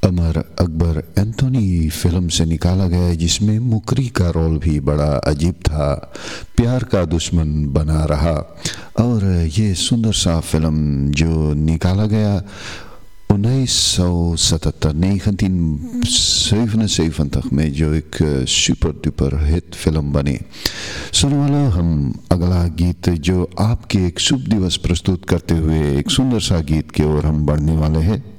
Amar Akbar Anthony film से निकाला गया है, जिसमें मुकरी का रोल भी बड़ा अजीब था, प्यार का दुश्मन बना रहा। और ये सुंदर सा फिल्म जो निकाला गया 1977 1977 में, जो एक सुपर डुपर हिट फिल्म बनी। सुनने वाला हम अगला गीत जो आपके एक शुभ दिवस प्रस्तुत करते हुए एक सुंदर सा गीत की ओर हम बढ़ने वाले हैं।